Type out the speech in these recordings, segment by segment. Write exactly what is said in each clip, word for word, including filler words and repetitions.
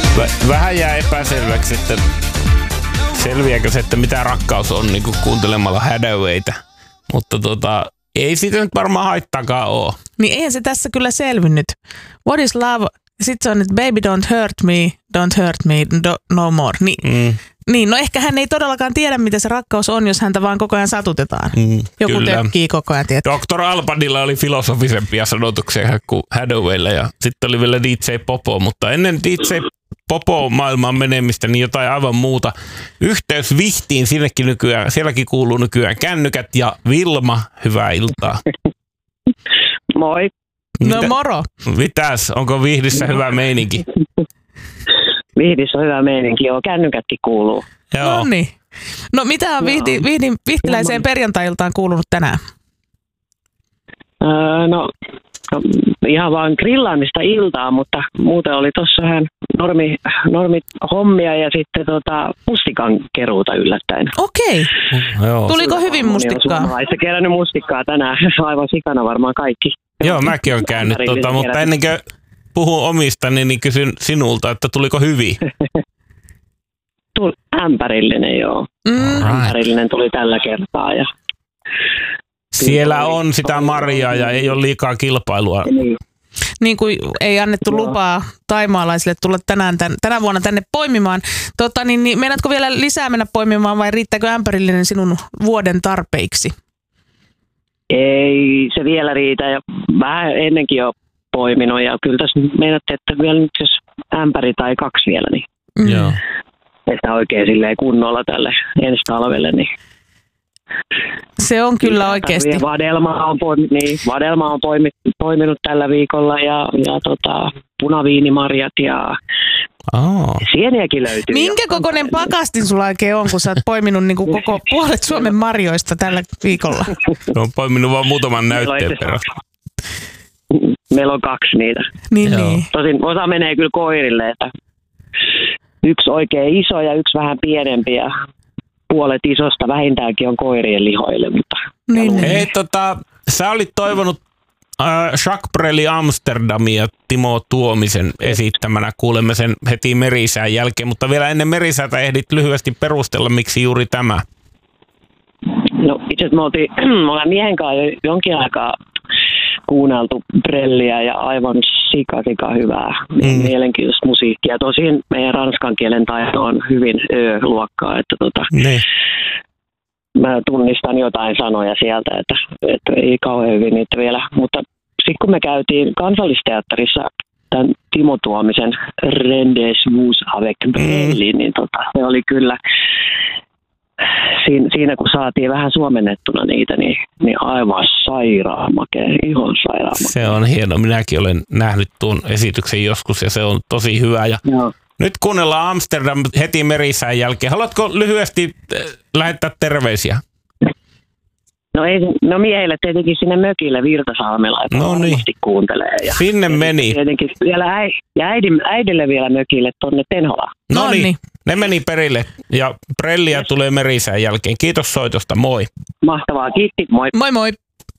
Vähän jää epäselväksi, että selviääkö se, että mitä rakkaus on niin kuin kuuntelemalla Hathawayta. Mutta tota, ei siitä nyt varmaan haittaakaan ole. Niin eihän se tässä kyllä selvinnyt. What is love? Sitten se on, että baby don't hurt me, don't hurt me do, no more. Ni, mm. Niin, no ehkä hän ei todellakaan tiedä, mitä se rakkaus on, jos häntä vaan koko ajan satutetaan. Mm, Joku kyllä. tökkii koko ajan. Tietää. doktor Albanilla oli filosofisempia sanotuksia kuin Hathawaylla ja sitten oli vielä D J Popo, mutta ennen D J Popo maailmaan menemistä niin jotain aivan muuta. Yhteys Vihtiin, sinnekin nykyään, sielläkin kuuluu nykyään kännykät ja Vilma, hyvää iltaa. Moi. No Mitä, moro. Mitäs, onko Vihdissä hyvä meininki? Vihdissä on hyvä meininki, joo, kännykätkin kuuluu. Joo. No niin. No mitä on Vihti, Vihdin, vihtiläiseen perjantai-iltaan kuulunut tänään? Öö, no, no ihan vaan grillaamista iltaa, mutta muuten oli tuossa vähän normi, normit hommia ja sitten tota, mustikan keruuta yllättäen. Okei. Okay. Tuliko hyvin mustikkaa? Suomalaista kerännyt mustikkaa tänään, aivan sikana varmaan kaikki. Joo, mäkin olen käynyt, tuota, mutta ennen kuin puhun omistani, niin kysyn sinulta, että tuliko hyvin? Tuli ämpärillinen, joo. Mm. Ämpärillinen tuli tällä kertaa. Ja siellä on sitä marjaa ja ei ole liikaa kilpailua. Niin, niin kuin ei annettu lupaa taimaalaisille tulla tänään, tän, tänä vuonna tänne poimimaan. Tota, niin, niin, meinaatko vielä lisää mennä poimimaan vai riittääkö ämpärillinen sinun vuoden tarpeiksi? Ei se vielä riitä ja vähän ennenkin jo poiminut ja kyllä tässä meinatte, että vielä nyt jos ämpäri tai kaksi vielä, niin mm. Joo. että oikein silleen kunnolla tälle ensi talvelle. Niin. Se on kyllä oikeasti. Vadelma on, poimit, niin, vadelma on poimit, poiminut tällä viikolla ja, ja tota, punaviinimarjat ja oh. sieniäkin löytyy. Minkä kokoinen pakastin sulla oikein on, kun sä oot poiminut niin kuin koko puolet Suomen marjoista tällä viikolla? No, on poiminut vaan muutaman näytteen perästä. Meillä on kaksi niitä. Niin, niin. Tosin osa menee kyllä koirille, että yksi oikein iso ja yksi vähän pienempi ja puolet isosta vähintäänkin on koirien lihoille. Mutta niin, niin. Hei, tota, sä olit toivonut äh, Jacques Breli Amsterdamia Timo Tuomisen esittämänä. Kuulemme sen heti Merisään jälkeen, mutta vielä ennen Merisäätä ehdit lyhyesti perustella, miksi juuri tämä. No itse asiassa me oltiin, me ollaan miehen kanssa jo jonkin aikaa kuunneltu Brelliä ja aivan sika, sika hyvää mm. mielenkiintoista musiikkia. Tosin meidän ranskan kielen taito on hyvin ö-luokkaa, että tota, ne. mä tunnistan jotain sanoja sieltä, että, että ei kauhean hyvin niitä vielä. Mutta sitten kun me käytiin Kansallisteatterissa tämän Timo Tuomisen Rendezvous avec Brelli, mm. niin tota, se oli kyllä Siin, siinä kun saatiin vähän suomennettuna niitä, niin, niin aivan sairaan makea, ihan sairaan makea. Se on hieno. Minäkin olen nähnyt tuon esityksen joskus ja se on tosi hyvä. Ja nyt kuunnellaan Amsterdam heti Merisään jälkeen. Haluatko lyhyesti lähettää terveisiä? No, ei, no miehille tietenkin sinne mökille Virtasalmella, että no varmasti niin. Kuuntelee. Ja sinne meni. Tietenkin vielä äi, ja äidin, äidille vielä mökille tuonne Tenholaan. No niin, ne meni perille ja Brelliä yes. tulee Merisään jälkeen. Kiitos soitosta, moi. Mahtavaa, kiitti, moi. Moi moi.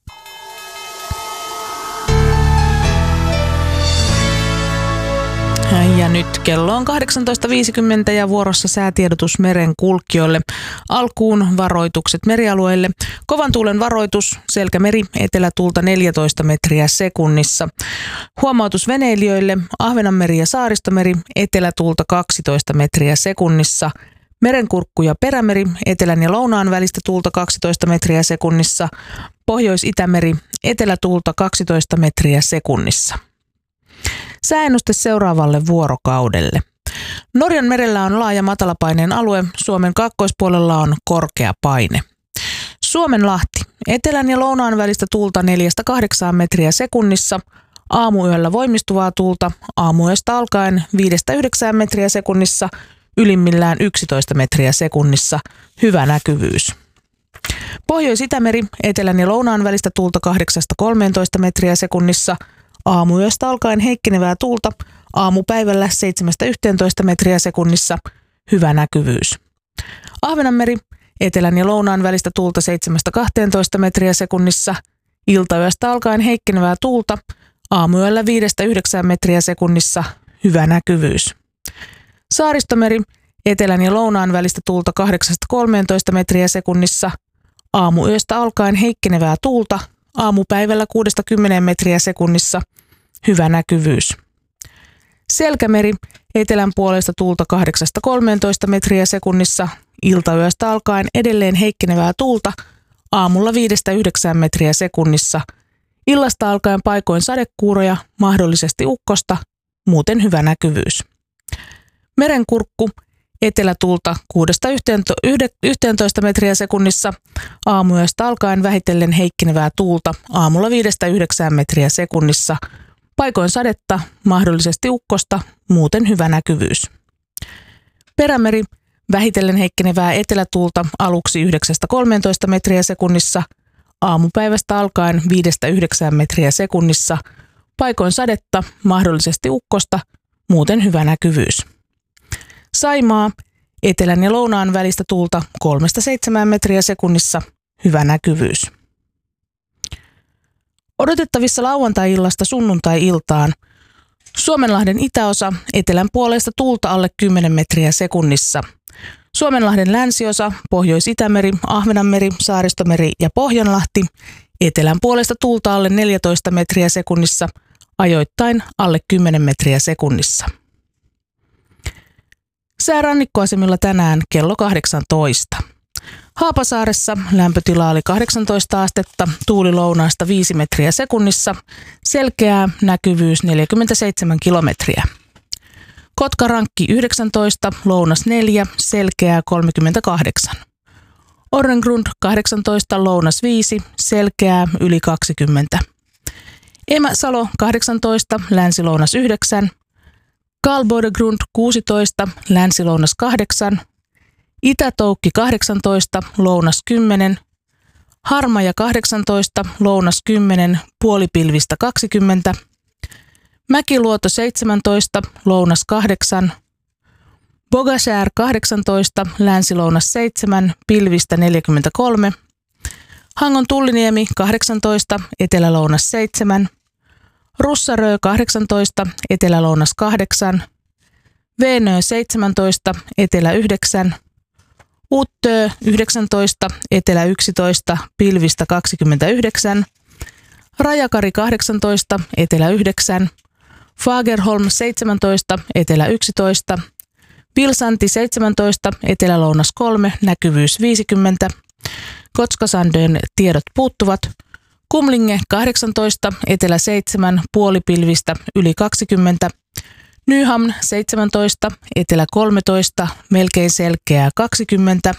Ja nyt kello on kahdeksantoista viisikymmentä ja vuorossa säätiedotus meren kulkijoille. Alkuun varoitukset merialueille. Kovan tuulen varoitus, Selkämeri, etelätuulta neljätoista metriä sekunnissa. Huomautus veneilijöille, Ahvenanmeri ja Saaristomeri, etelätuulta kaksitoista metriä sekunnissa. Merenkurkku ja Perämeri, etelän ja lounaan välistä tuulta kaksitoista metriä sekunnissa. Pohjois-Itämeri, etelätuulta kaksitoista metriä sekunnissa. Sääennuste seuraavalle vuorokaudelle. Norjan merellä on laaja matalapaineen alue, Suomen kaakkoispuolella on korkea paine. Suomenlahti, etelän ja lounaan välistä tuulta neljästä kahdeksaan metriä sekunnissa, aamuyöllä voimistuvaa tuulta, aamuyöstä alkaen viidestä yhdeksään metriä sekunnissa, ylimmillään yksitoista metriä sekunnissa, hyvä näkyvyys. Pohjois-Itämeri, etelän ja lounaan välistä tuulta kahdeksasta kolmeentoista metriä sekunnissa, aamuyöstä alkaen heikkenevää tuulta, aamupäivällä seitsemästä yhteentoista metriä sekunnissa, hyvä näkyvyys. Ahvenanmeri, etelän ja lounaan välistä tuulta seitsemästä kahteentoista metriä sekunnissa, iltayöstä alkaen heikkenevää tuulta, aamuyöllä viidestä yhdeksään metriä sekunnissa, hyvä näkyvyys. Saaristomeri, etelän ja lounaan välistä tuulta kahdeksasta kolmeentoista metriä sekunnissa. Aamuyöstä alkaen heikkenevää tuulta, aamupäivällä kuudesta kymmeneen metriä sekunnissa. Hyvä näkyvyys. Selkämeri, etelän puolesta tuulta kahdeksasta kolmeentoista metriä sekunnissa. Iltayöstä alkaen edelleen heikkenevää tuulta, aamulla viidestä yhdeksään metriä sekunnissa. Illasta alkaen paikoin sadekuuroja, mahdollisesti ukkosta, muuten hyvä näkyvyys. Merenkurkku, etelätuulta kuudesta yhteentoista metriä sekunnissa, aamuyöstä alkaen vähitellen heikkenevää tuulta, aamulla viidestä yhdeksään metriä sekunnissa. Paikoin sadetta, mahdollisesti ukkosta, muuten hyvä näkyvyys. Perämeri, vähitellen heikkenevää etelätuulta aluksi yhdeksästä kolmeentoista metriä sekunnissa, aamupäivästä alkaen viidestä yhdeksään metriä sekunnissa, paikoin sadetta, mahdollisesti ukkosta, muuten hyvä näkyvyys. Saimaa, etelän ja lounaan välistä tuulta kolmesta seitsemään metriä sekunnissa, hyvä näkyvyys. Odotettavissa lauantai-illasta sunnuntai-iltaan. Suomenlahden itäosa, etelän puolesta tuulta alle kymmenen metriä sekunnissa. Suomenlahden länsiosa, Pohjois-Itämeri, Ahvenanmeri, Saaristomeri ja Pohjanlahti, etelän puolesta tuulta alle neljätoista metriä sekunnissa, ajoittain alle kymmenen metriä sekunnissa. Sää rannikkoasemilla tänään kello kahdeksantoista. Haapasaaressa lämpötila oli kahdeksantoista astetta, tuuli lounaasta viisi metriä sekunnissa, selkeää, näkyvyys neljäkymmentäseitsemän kilometriä. Kotkarankki yhdeksäntoista, lounas neljä, selkeää kolmekymmentäkahdeksan. Orrengrund kahdeksantoista, lounas viisi, selkeää yli kaksikymmentä. Emäsalo kahdeksantoista, länsilounas yhdeksän. Karlbodegrund kuusitoista, länsilounas kahdeksan. Itätoukki kahdeksantoista, lounas kymmenen. Harmaja kahdeksantoista, lounas kymmenen, puolipilvistä kaksikymmentä. Mäkiluoto seitsemäntoista, lounas kahdeksan. Bogasjär kahdeksantoista, länsilounas seitsemän, pilvistä neljäkymmentäkolme. Hangon Tulliniemi kahdeksantoista, etelälounas seitsemän. Russarö kahdeksantoista, etelälounas kahdeksan. Veenö seitsemäntoista, etelä yhdeksän. Uttö yhdeksäntoista, etelä yksitoista, pilvistä kaksikymmentäyhdeksän. Rajakari kahdeksantoista, etelä yhdeksän. Fagerholm seitsemäntoista, etelä yksitoista. Vilsanti seitsemäntoista, etelälounas kolme, näkyvyys viisikymmentä. Kotskasandön tiedot puuttuvat. Kumlinge kahdeksantoista, etelä seitsemän, puolipilvistä yli kaksikymmentä. Nyhamn seitsemäntoista, etelä kolmetoista, melkein selkeää kaksikymmentä.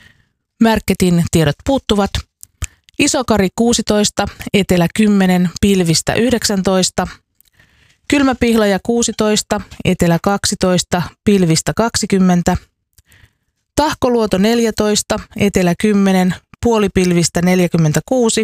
Märketin tiedot puuttuvat. Isokari kuusitoista, etelä kymmenen, pilvistä yhdeksäntoista. Kylmäpihlaja kuusitoista, etelä kaksitoista, pilvistä kaksikymmentä. Tahkoluoto neljätoista, etelä kymmenen, puolipilvistä neljäkymmentäkuusi.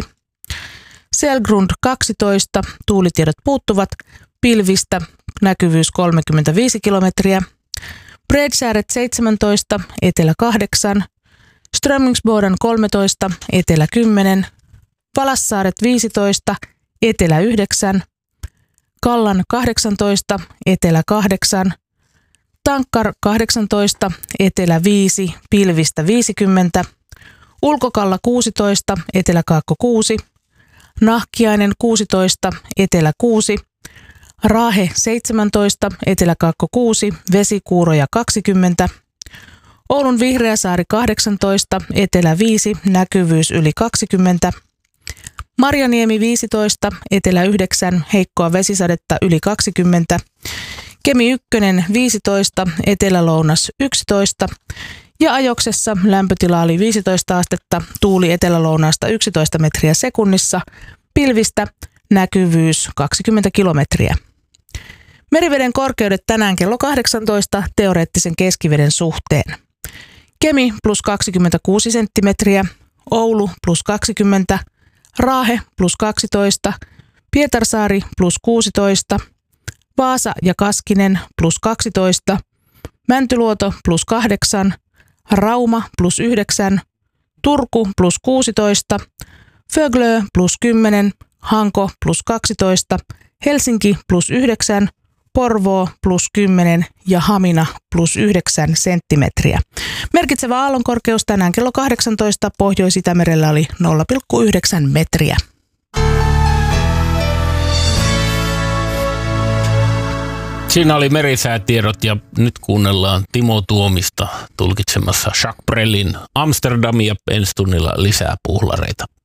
Selgrund kaksitoista, tuulitiedot puuttuvat, pilvistä näkyvyys kolmekymmentäviisi kilometriä. Bredsääret seitsemäntoista, etelä kahdeksan. Strömmingsboden kolmetoista, etelä kymmenen. Valassaaret viisitoista, etelä yhdeksän. Kallan kahdeksantoista, etelä kahdeksan. Tankkar kahdeksantoista, etelä viisi, pilvistä viisikymmentä. Ulkokalla kuusitoista, eteläkaakko kuusi. Nahkiainen kuusitoista, etelä kuusi. Raahe seitsemäntoista, eteläkaakko kuusi, vesikuuroja kaksikymmentä. Oulun Vihreäsaari kahdeksantoista, etelä viisi, näkyvyys yli kaksikymmentä. Marjaniemi viisitoista, etelä yhdeksän, heikkoa vesisadetta yli kaksikymmentä. Kemi ykkönen viisitoista, etelälounas yksitoista. Ja Ajoksessa lämpötila oli viisitoista astetta, tuuli etelälounaasta yksitoista metriä sekunnissa, pilvistä näkyvyys kaksikymmentä kilometriä. Meriveden korkeudet tänään kello kahdeksantoista teoreettisen keskiveden suhteen. Kemi plus kaksikymmentäkuusi senttimetriä, Oulu plus kaksikymmentä, Raahe plus kaksitoista, Pietarsaari plus kuusitoista, Vaasa ja Kaskinen plus kaksitoista, Mäntyluoto plus kahdeksan, Rauma plus yhdeksän, Turku plus kuusitoista, Föglö plus kymmenen, Hanko plus kaksitoista, Helsinki plus yhdeksän, Porvoo plus kymmenen ja Hamina plus yhdeksän senttimetriä. Merkitsevä aallonkorkeus tänään kello kahdeksantoista Pohjois-Itämerellä oli nolla pilkku yhdeksän metriä. Siinä oli merisäätiedot ja nyt kuunnellaan Timo Tuomista tulkitsemassa Jacques Brelin Amsterdamia. Ensi tunnilla lisää puhlareita.